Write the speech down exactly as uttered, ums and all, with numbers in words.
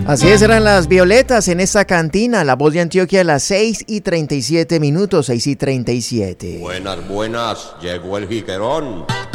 Así es, eran las Violetas en esta cantina, La Voz de Antioquia, a las seis y treinta y siete minutos, seis y treinta y siete. Buenas, buenas, llegó el jiquerón.